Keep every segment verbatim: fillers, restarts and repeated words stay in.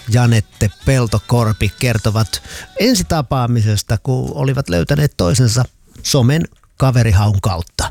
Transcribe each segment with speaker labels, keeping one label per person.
Speaker 1: Janette Peltokorpi kertovat ensitapaamisesta, kun olivat löytäneet toisensa somen kaverihaun kautta.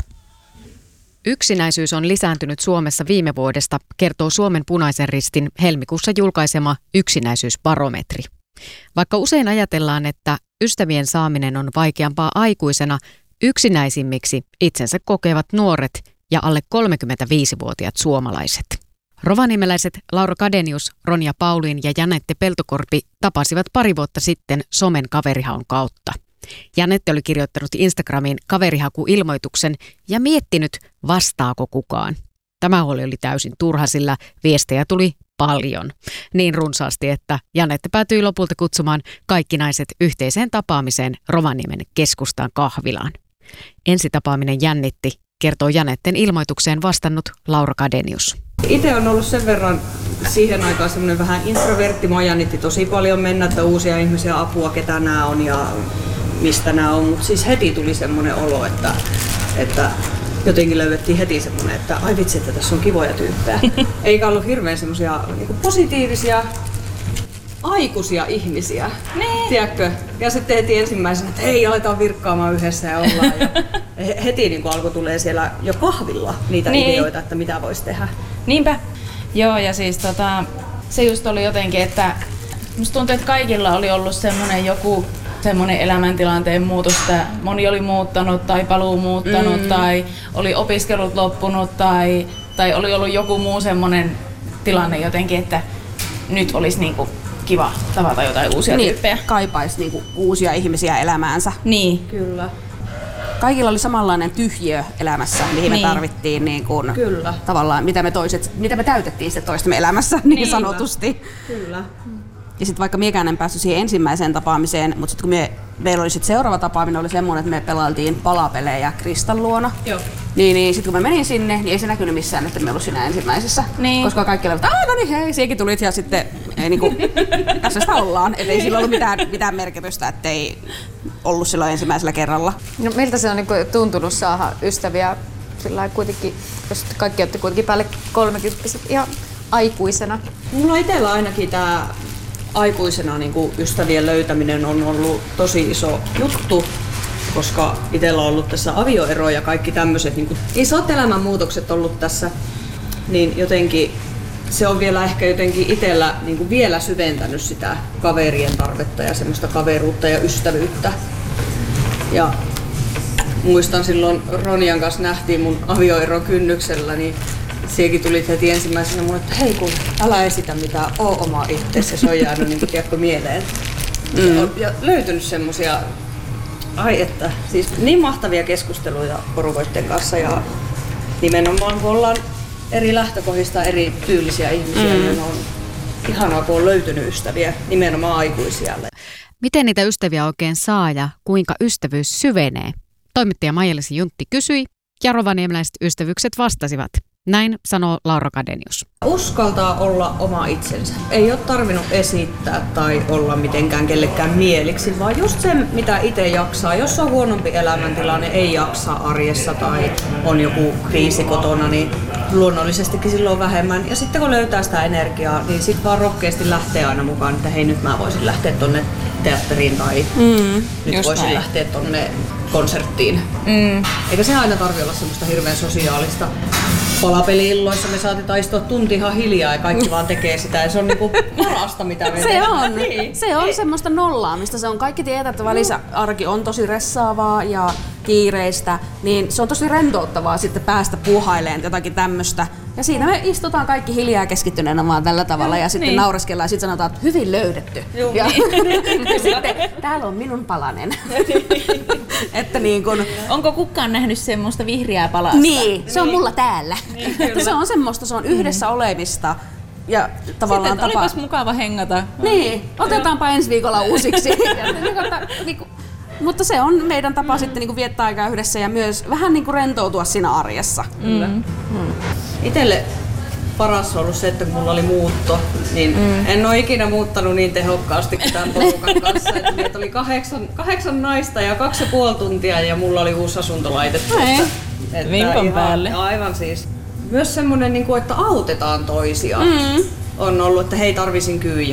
Speaker 2: Yksinäisyys on lisääntynyt Suomessa viime vuodesta, kertoo Suomen Punaisen Ristin helmikuussa julkaisema yksinäisyysbarometri. Vaikka usein ajatellaan, että ystävien saaminen on vaikeampaa aikuisena, yksinäisimmiksi itsensä kokevat nuoret ja alle kolmekymmentäviisivuotiaat suomalaiset. Rovaniemeläiset Laura Kadenius, Ronja Pauliin ja Janette Peltokorpi tapasivat pari vuotta sitten somen kaverihaun kautta. Janette oli kirjoittanut Instagramiin kaverihakuilmoituksen ja miettinyt, vastaako kukaan. Tämä huoli oli täysin turha, sillä viestejä tuli paljon. Niin runsaasti, että Janette päätyi lopulta kutsumaan kaikki naiset yhteiseen tapaamiseen Rovaniemen keskustaan kahvilaan. Ensitapaaminen jännitti, kertoo Janetten ilmoitukseen vastannut Laura Kadenius.
Speaker 3: Itse on ollut sen verran siihen aikaan semmoinen vähän introvertti. Mua jännitti tosi paljon mennä, että uusia ihmisiä, apua, ketä nämä on ja mistä nämä on. Mutta siis heti tuli semmoinen olo, että, että jotenkin löydettiin heti semmoinen, että ai vitsi, että tässä on kivoja tyyppejä. Eikä ollut hirveän semmoisia niin positiivisia, aikuisia ihmisiä, niin. Tiedätkö? Ja sitten heti ensimmäisenä, että hei, aletaan virkkaamaan yhdessä ja ollaan. Ja heti niin alkoi tulee siellä jo kahvilla niitä niin. ideoita, että mitä voisi tehdä.
Speaker 4: Niinpä. Joo, ja siis tota, se just oli jotenkin, että musta tuntuu, että kaikilla oli ollut semmoinen joku semmoinen elämäntilanteen muutos, että moni oli muuttanut tai paluu muuttanut mm. tai oli opiskelut loppunut tai, tai oli ollut joku muu semmoinen tilanne jotenkin, että nyt olisi niinku kiva tavata jotain uusia
Speaker 5: niin,
Speaker 4: tyyppejä.
Speaker 5: Kaipaisi niinku uusia ihmisiä elämäänsä.
Speaker 4: Niin.
Speaker 3: Kyllä.
Speaker 5: Kaikilla oli samanlainen tyhjiö elämässä, mihin niin. me tarvittiin niin kuin,
Speaker 3: Kyllä.
Speaker 5: tavallaan, mitä me, toiset, mitä me täytettiin sitten toistemme elämässä niin, niin sanotusti.
Speaker 3: Kyllä.
Speaker 5: Ja sitten vaikka miekään en päässyt siihen ensimmäiseen tapaamiseen, mutta sitten kun me, meillä oli sit seuraava tapaaminen, oli semmoinen, että me pelailtiin palapelejä Kristan luona.
Speaker 3: Joo.
Speaker 5: Niin, niin sitten kun me menin sinne, niin ei se näkynyt missään, että me ollut siinä ensimmäisessä.
Speaker 4: Niin.
Speaker 5: Koska kaikki olivat, että no niin hei, siekin tulit ja sitten ei niinku, tässä sitä ollaan. Että ei sillä ollut mitään, mitään merkitystä, että ei ollut silloin ensimmäisellä kerralla.
Speaker 6: No miltä se on niinku tuntunut saada ystäviä sillä kuitenkin, jos kaikki olette kuitenkin päälle kolmekymppiset ihan aikuisena?
Speaker 3: Mulla itsellä ainakin tää aikuisena niin kuin ystävien löytäminen on ollut tosi iso juttu, koska itsellä on ollut tässä avioero ja kaikki tämmöiset niin kuin isot elämänmuutokset ollut tässä, niin jotenkin se on vielä ehkä jotenkin itsellä niin kuin vielä syventänyt sitä kaverien tarvetta ja semmoista kaveruutta ja ystävyyttä. Ja muistan silloin Ronjan kanssa nähtiin mun avioeron kynnyksellä, niin siekin tuli heti ensimmäisenä mulle, että hei kun älä esitä mitään, oo oma itseäsi, se on jäänyt niin kuin, tiedätkö, mieleen. Mm. Ja, ja löytynyt semmosia, ai että, siis niin mahtavia keskusteluja porukoiden kanssa ja nimenomaan kun ollaan eri lähtökohdista eri tyylisiä ihmisiä, mm. niin on ihanaa kun on löytynyt ystäviä, nimenomaan aikuisia.
Speaker 2: Miten niitä ystäviä oikein saa ja kuinka ystävyys syvenee? Toimittaja Maija-Liisi Juntti kysyi ja rovaniemeläiset ystävykset vastasivat. Näin sanoo Laura Kadenius.
Speaker 3: Uskaltaa olla oma itsensä. Ei ole tarvinnut esittää tai olla mitenkään kellekään mieliksi, vaan just se, mitä itse jaksaa. Jos on huonompi elämäntilanne, ei jaksa arjessa tai on joku kriisi kotona, niin luonnollisestikin silloin vähemmän. Ja sitten kun löytää sitä energiaa, niin sitten vaan rohkeasti lähtee aina mukaan, että hei nyt mä voisin lähteä tonne teatteriin tai mm, nyt voisin näin. lähteä tonne konserttiin. Mm. Eikä se aina tarvitse olla semmoista hirveän sosiaalista. Palapeli-illoissa me saatetaan istua tunti ihan hiljaa ja kaikki vaan tekee sitä ja se on niinku parasta mitä me
Speaker 5: Se on,
Speaker 3: niin.
Speaker 5: se on semmoista nollaamista. Se on kaikki tietää, että välissä arki on tosi ressaavaa ja kiireistä, niin se on tosi rentouttavaa sitten päästä puuhailemaan jotakin tämmöistä. Ja siinä me istutaan kaikki hiljaa keskittyneenä vaan tällä tavalla ja sitten niin. naureskellaan ja sitten sanotaan, että hyvin löydetty.
Speaker 3: Joo,
Speaker 5: ja,
Speaker 3: niin.
Speaker 5: ja sitten täällä on minun palanen. Että niin kun,
Speaker 4: onko kukaan nähnyt semmoista vihreää palasta?
Speaker 5: Niin, se on
Speaker 3: niin.
Speaker 5: mulla täällä. Niin, se on semmoista, se on yhdessä mm. olemista. Ja tavallaan
Speaker 4: sitten,
Speaker 5: tapa...
Speaker 4: olipas mukava hengata.
Speaker 5: Niin, otetaanpa ensi viikolla uusiksi. Mutta se on meidän tapa mm. sitten niinku viettää aikaa yhdessä ja myös vähän niinku rentoutua siinä arjessa.
Speaker 3: Mm. Mm. Itelle paras on ollut se, että kun mulla oli muutto, niin mm. en ole ikinä muuttanut niin tehokkaasti kuin tämän porukan kanssa. Että meitä oli kahdeksan, kahdeksan naista ja kaksi ja puoli tuntia ja mulla oli uusi asunto laitettu.
Speaker 4: Vimpan päälle.
Speaker 3: Aivan siis. Myös semmoinen, että autetaan toisia. Mm. On ollut, että hei tarvisin kyyjä.